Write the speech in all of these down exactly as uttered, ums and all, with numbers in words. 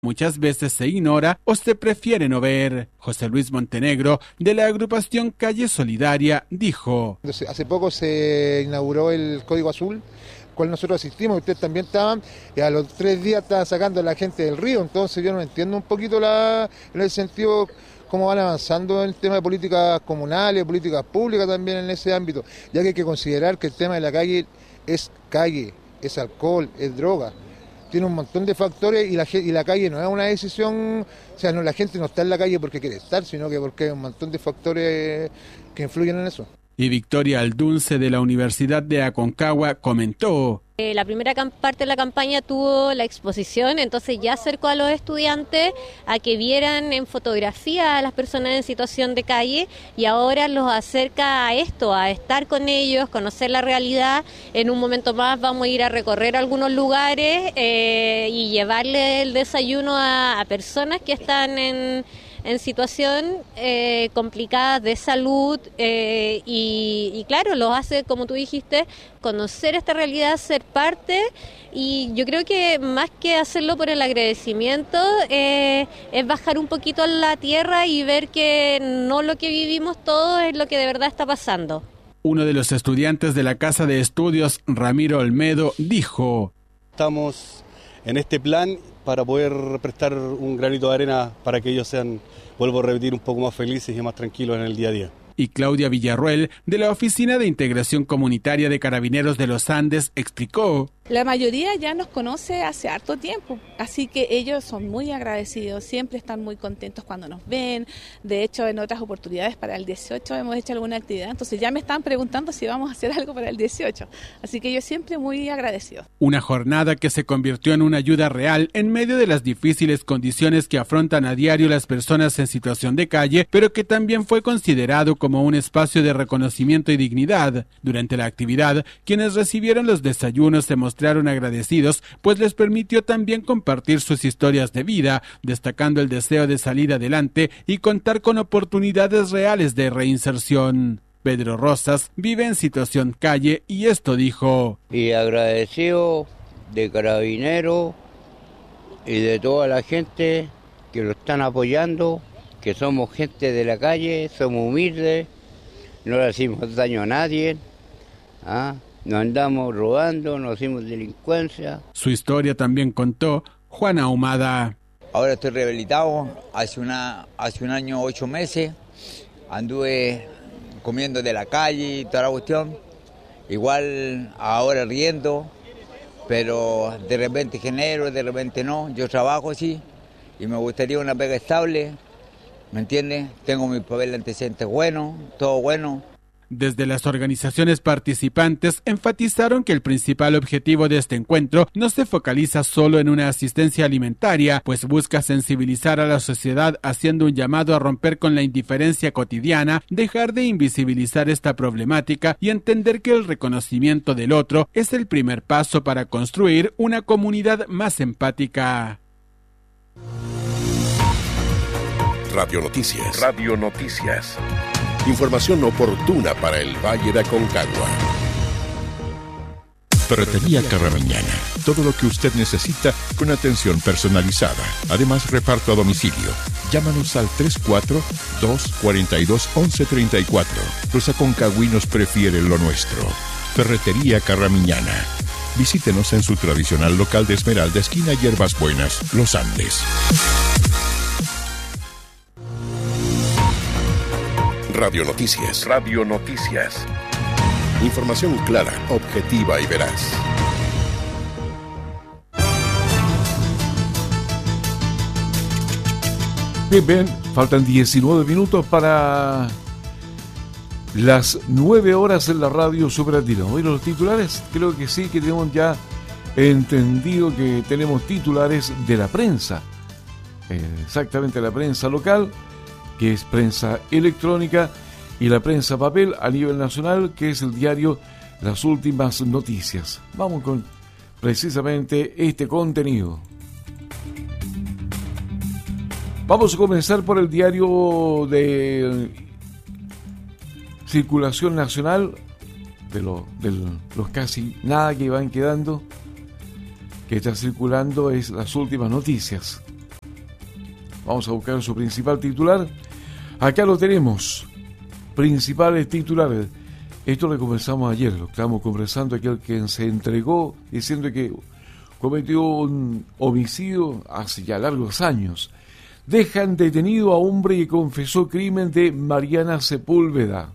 muchas veces se ignora o se prefiere no ver. José Luis Montenegro, de la agrupación Calle Solidaria, dijo: Hace poco se inauguró el Código Azul, cual nosotros asistimos, ustedes también estaban, y a los tres días estaban sacando a la gente del río, entonces yo no entiendo un poquito la, en el sentido cómo van avanzando en el tema de políticas comunales, políticas públicas también en ese ámbito, ya que hay que considerar que el tema de la calle es calle, es alcohol, es droga. Tiene un montón de factores y la, y la calle no es una decisión, o sea, no, la gente no está en la calle porque quiere estar, sino que porque hay un montón de factores que influyen en eso. Y Victoria Aldunce, de la Universidad de Aconcagua, comentó: Eh, la primera parte de la campaña tuvo la exposición, entonces ya acercó a los estudiantes a que vieran en fotografía a las personas en situación de calle, y ahora los acerca a esto, a estar con ellos, conocer la realidad. En un momento más vamos a ir a recorrer algunos lugares eh, y llevarle el desayuno a, a personas que están en... en situación eh, complicada de salud eh, y, y claro, los hace, como tú dijiste, conocer esta realidad, ser parte, y yo creo que más que hacerlo por el agradecimiento eh, es bajar un poquito a la tierra y ver que no lo que vivimos todos es lo que de verdad está pasando. Uno de los estudiantes de la Casa de Estudios, Ramiro Olmedo, dijo: Estamos en este plan para poder prestar un granito de arena para que ellos sean, vuelvo a repetir, un poco más felices y más tranquilos en el día a día. Y Claudia Villarruel, de la Oficina de Integración Comunitaria de Carabineros de los Andes, explicó: La mayoría ya nos conoce hace harto tiempo, así que ellos son muy agradecidos, siempre están muy contentos cuando nos ven. De hecho, en otras oportunidades para el dieciocho hemos hecho alguna actividad, entonces ya me están preguntando si vamos a hacer algo para el dieciocho, así que ellos siempre muy agradecidos. Una jornada que se convirtió en una ayuda real en medio de las difíciles condiciones que afrontan a diario las personas en situación de calle, pero que también fue considerado como un espacio de reconocimiento y dignidad. Durante la actividad, quienes recibieron los desayunos se mostraron agradecidos, pues les permitió también compartir sus historias de vida, destacando el deseo de salir adelante y contar con oportunidades reales de reinserción. Pedro Rosas vive en situación calle y esto dijo: Y agradecido de Carabineros y de toda la gente que lo están apoyando, que somos gente de la calle, somos humildes, no le hacemos daño a nadie, ¿ah? No andamos robando, no hacemos delincuencia. Su historia también contó Juan Ahumada. Ahora estoy rehabilitado, hace, una, hace un año, ocho meses, anduve comiendo de la calle y toda la cuestión, igual ahora riendo, pero de repente genero, de repente no, yo trabajo así y me gustaría una pega estable, ¿me entiendes? Tengo mis papeles antecedentes buenos, todo bueno. Desde las organizaciones participantes enfatizaron que el principal objetivo de este encuentro no se focaliza solo en una asistencia alimentaria, pues busca sensibilizar a la sociedad haciendo un llamado a romper con la indiferencia cotidiana, dejar de invisibilizar esta problemática y entender que el reconocimiento del otro es el primer paso para construir una comunidad más empática. Radio Noticias. Radio Noticias. Información oportuna para el Valle de Aconcagua. Ferretería Carramiñana. Todo lo que usted necesita con atención personalizada. Además, reparto a domicilio. Llámanos al tres cuatro dos cuatro dos once treinta y cuatro. Los aconcagüinos prefieren lo nuestro. Ferretería Carramiñana. Visítenos en su tradicional local de Esmeralda, esquina Hierbas Buenas, Los Andes. Radio Noticias. Radio Noticias. Información clara, objetiva y veraz. Bien, bien, faltan diecinueve minutos para las nueve horas en la radio Superandina. ¿Oír los titulares? Creo que sí, que tenemos ya entendido que tenemos titulares de la prensa. Eh, exactamente la prensa local, que es prensa electrónica, y la prensa papel a nivel nacional, que es el diario Las Últimas Noticias. Vamos con precisamente este contenido. Vamos a comenzar por el diario de circulación nacional, de, lo, de los casi nada que van quedando, que está circulando, es Las Últimas Noticias. Vamos a buscar su principal titular. Acá lo tenemos. Principales titulares. Esto lo conversamos ayer, lo estábamos conversando, aquel que se entregó diciendo que cometió un homicidio hace ya largos años. Dejan detenido a hombre que confesó crimen de Mariana Sepúlveda.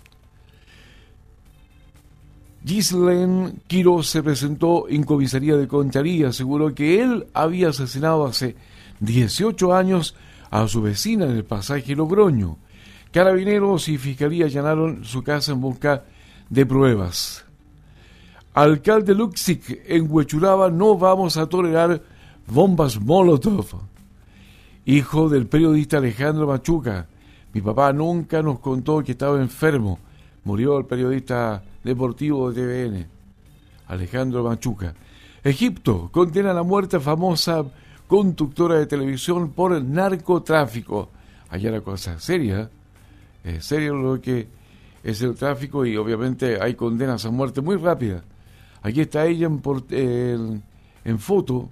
Ghislaine Quiroz se presentó en comisaría de Conchalí, aseguró que él había asesinado hace dieciocho años a su vecina en el pasaje Logroño. Carabineros y Fiscalía allanaron su casa en busca de pruebas. Alcalde Luxic, en Huechuraba no vamos a tolerar bombas Molotov. Hijo del periodista Alejandro Machuca, mi papá nunca nos contó que estaba enfermo. Murió el periodista deportivo de T V N, Alejandro Machuca. Egipto condena a la muerte a famosa conductora de televisión por narcotráfico. Allá la cosa seria, es serio lo que es el tráfico y obviamente hay condenas a muerte muy rápidas. Aquí está ella en, por, eh, en foto,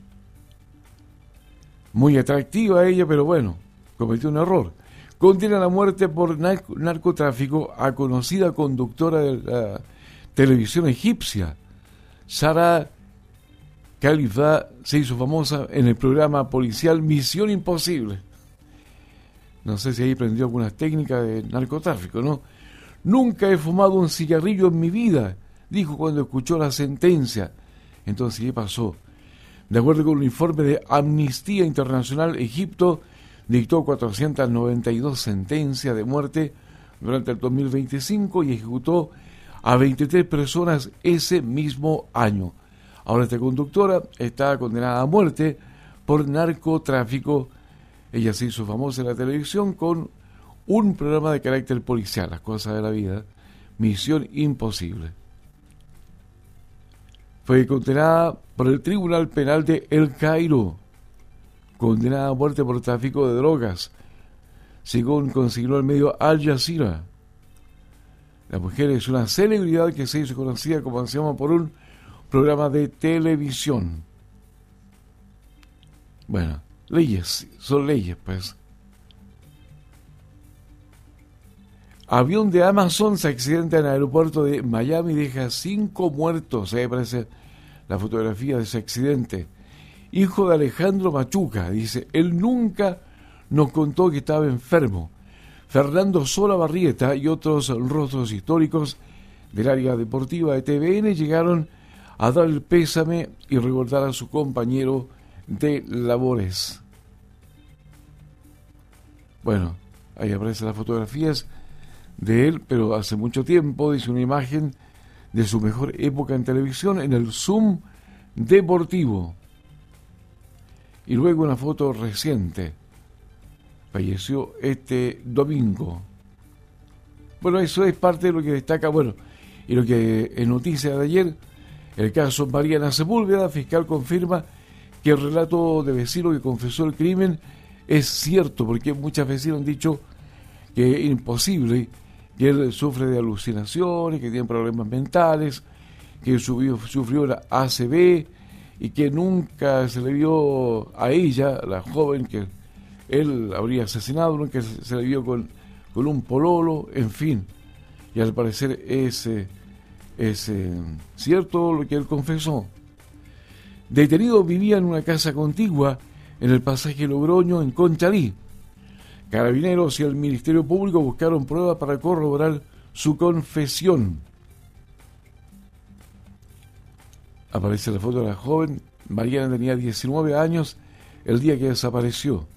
muy atractiva ella, pero bueno, cometió un error. Condena a la muerte por narco, narcotráfico a conocida conductora de la televisión egipcia. Sara Khalifa se hizo famosa en el programa policial Misión Imposible. No sé si ahí aprendió algunas técnicas de narcotráfico, ¿no? Nunca he fumado un cigarrillo en mi vida, dijo cuando escuchó la sentencia. Entonces, ¿qué pasó? De acuerdo con un informe de Amnistía Internacional, Egipto dictó cuatrocientas noventa y dos sentencias de muerte durante el dos mil veinticinco y ejecutó a veintitrés personas ese mismo año. Ahora esta conductora está condenada a muerte por narcotráfico. Ella se hizo famosa en la televisión con un programa de carácter policial, Las cosas de la vida, Misión Imposible. Fue condenada por el Tribunal Penal de El Cairo, condenada a muerte por tráfico de drogas, según consignó el medio Al Jazeera. La mujer es una celebridad que se hizo conocida, como decíamos, por un programa de televisión. Bueno, leyes, son leyes, pues. Avión de Amazon se accidenta en el aeropuerto de Miami y deja cinco muertos. Ahí aparece la fotografía de ese accidente. Hijo de Alejandro Machuca, dice, él nunca nos contó que estaba enfermo. Fernando Sola Barrieta y otros rostros históricos del área deportiva de T V N llegaron a dar el pésame y recordar a su compañero de labores. Bueno, ahí aparecen las fotografías de él, pero hace mucho tiempo, dice, una imagen de su mejor época en televisión en el Zoom deportivo. Y luego una foto reciente. Falleció este domingo. Bueno, eso es parte de lo que destaca, bueno, y lo que es noticia de ayer, el caso Mariana Sepúlveda. Fiscal confirma que el relato de vecino que confesó el crimen es cierto, porque muchas vecinos han dicho que es imposible, que él sufre de alucinaciones, que tiene problemas mentales, que sufrió, sufrió la A C V y que nunca se le vio a ella, la joven que él habría asesinado, nunca se le vio con, con un pololo, en fin. Y al parecer es, es eh, cierto lo que él confesó. Detenido vivía en una casa contigua en el pasaje Logroño, en Conchalí. Carabineros y el Ministerio Público buscaron pruebas para corroborar su confesión. Aparece la foto de la joven. Mariana tenía diecinueve años el día que desapareció.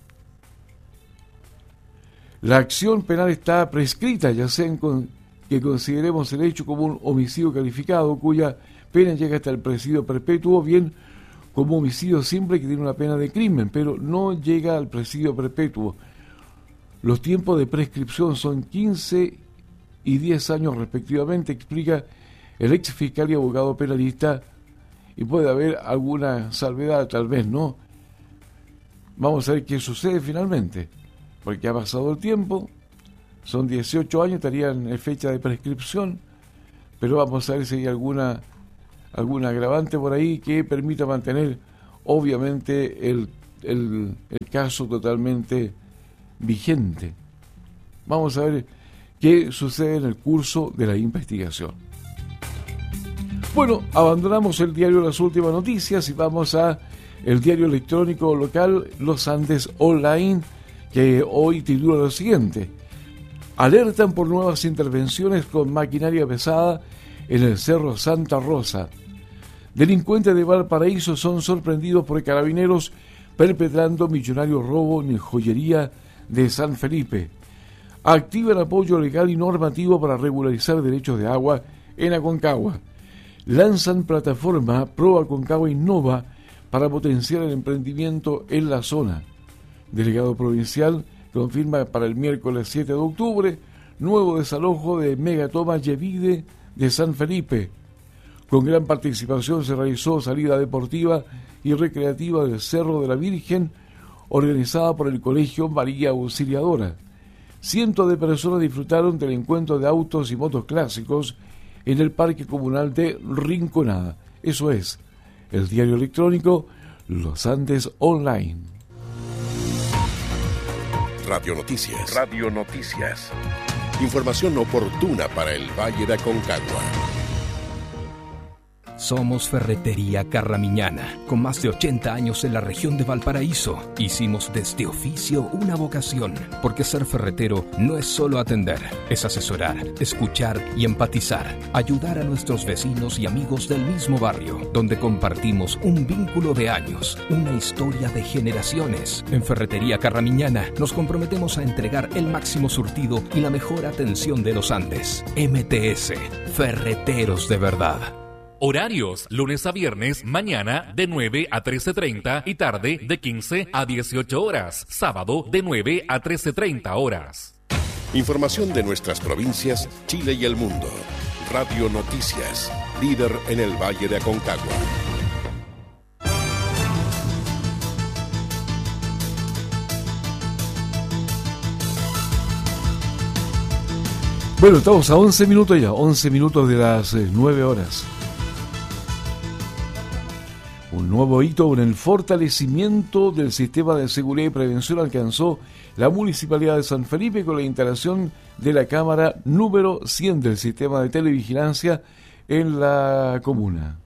La acción penal está prescrita, ya sea con, que consideremos el hecho como un homicidio calificado, cuya pena llega hasta el presidio perpetuo, bien como homicidio simple que tiene una pena de crimen, pero no llega al presidio perpetuo. Los tiempos de prescripción son quince y diez años respectivamente, explica el ex fiscal y abogado penalista, y puede haber alguna salvedad, tal vez no. Vamos a ver qué sucede finalmente, porque ha pasado el tiempo, son dieciocho años, estarían en fecha de prescripción, pero vamos a ver si hay alguna, alguna agravante por ahí que permita mantener, obviamente, el, el, el caso totalmente vigente. Vamos a ver qué sucede en el curso de la investigación. Bueno, abandonamos el diario Las Últimas Noticias y vamos a el diario electrónico local Los Andes Online, que hoy titula lo siguiente: alertan por nuevas intervenciones con maquinaria pesada en el Cerro Santa Rosa. Delincuentes de Valparaíso son sorprendidos por carabineros perpetrando millonario robo en joyería de San Felipe. Activan apoyo legal y normativo para regularizar derechos de agua en Aconcagua. Lanzan plataforma Pro Aconcagua Innova para potenciar el emprendimiento en la zona. Delegado provincial confirma para el miércoles siete de octubre nuevo desalojo de Megatoma Yevide de San Felipe. Con gran participación se realizó salida deportiva y recreativa del Cerro de la Virgen, organizada por el Colegio María Auxiliadora. Cientos de personas disfrutaron del encuentro de autos y motos clásicos en el Parque Comunal de Rinconada. Eso es, el diario electrónico Los Andes Online. Radio Noticias. Radio Noticias. Información oportuna para el Valle de Aconcagua. Somos Ferretería Carramiñana, con más de ochenta años en la región de Valparaíso. Hicimos de este oficio una vocación, porque ser ferretero no es solo atender, es asesorar, escuchar y empatizar, ayudar a nuestros vecinos y amigos del mismo barrio, donde compartimos un vínculo de años, una historia de generaciones. En Ferretería Carramiñana nos comprometemos a entregar el máximo surtido y la mejor atención de los Andes. M T S, Ferreteros de verdad. Horarios, lunes a viernes, mañana de nueve a trece treinta y tarde de quince a dieciocho horas. Sábado de nueve a trece treinta horas. Información de nuestras provincias, Chile y el mundo. Radio Noticias, líder en el Valle de Aconcagua. Bueno, estamos a once minutos ya, once minutos de las eh, nueve horas. Un nuevo hito en el fortalecimiento del sistema de seguridad y prevención alcanzó la Municipalidad de San Felipe con la instalación de la cámara número cien del sistema de televigilancia en la comuna.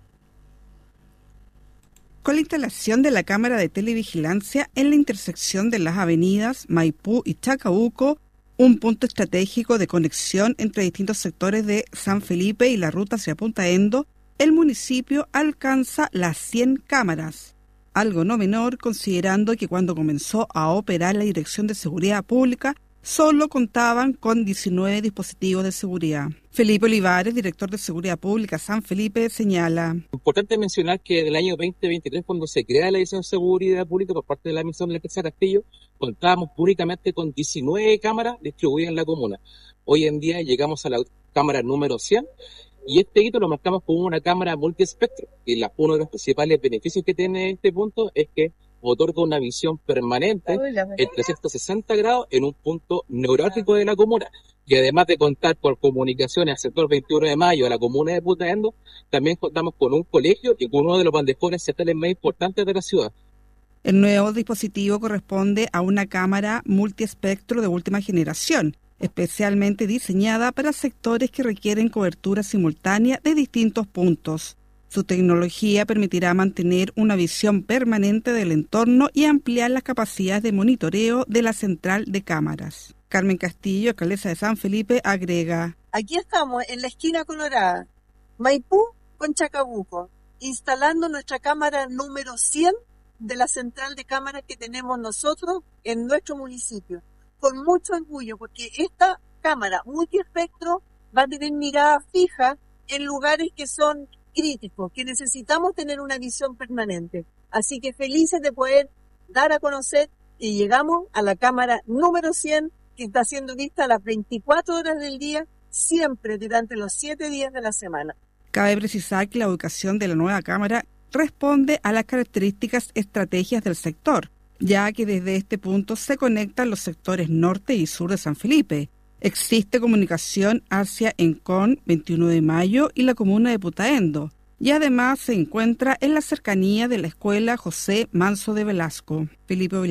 Con la instalación de la cámara de televigilancia en la intersección de las avenidas Maipú y Chacabuco, un punto estratégico de conexión entre distintos sectores de San Felipe y la ruta hacia Punta Endo, el municipio alcanza las cien cámaras, algo no menor considerando que cuando comenzó a operar la Dirección de Seguridad Pública solo contaban con diecinueve dispositivos de seguridad. Felipe Olivares, director de Seguridad Pública San Felipe, señala: Importante mencionar que en el año veinte veintitrés, cuando se crea la Dirección de Seguridad Pública por parte de la Administración de la empresa Castillo, contábamos únicamente con diecinueve cámaras distribuidas en la comuna. Hoy en día llegamos a la cámara número cien, y este hito lo marcamos como una cámara multiespectro. Y la, uno de los principales beneficios que tiene este punto es que otorga una visión permanente en trescientos sesenta grados en un punto neurálgico de la comuna. Y además de contar por comunicaciones al sector veintiuno de mayo, a la comuna de Punta Endo, también contamos con un colegio y con uno de los bandejones estatales más importantes de la ciudad. El nuevo dispositivo corresponde a una cámara multiespectro de última generación, especialmente diseñada para sectores que requieren cobertura simultánea de distintos puntos. Su tecnología permitirá mantener una visión permanente del entorno y ampliar las capacidades de monitoreo de la central de cámaras. Carmen Castillo, alcaldesa de San Felipe, agrega: Aquí estamos en la esquina colorada, Maipú con Chacabuco, instalando nuestra cámara número cien de la central de cámaras que tenemos nosotros en nuestro municipio. Con mucho orgullo, porque esta cámara multiespectro va a tener mirada fija en lugares que son críticos, que necesitamos tener una visión permanente. Así que felices de poder dar a conocer que llegamos a la cámara número cien, que está siendo vista a las veinticuatro horas del día, siempre durante los siete días de la semana. Cabe precisar que la ubicación de la nueva cámara responde a las características estrategias del sector, ya que desde este punto se conectan los sectores norte y sur de San Felipe. Existe comunicación hacia Encón, veintiuno de mayo y la comuna de Punta Endo, y además se encuentra en la cercanía de la escuela José Manso de Velasco. Felipe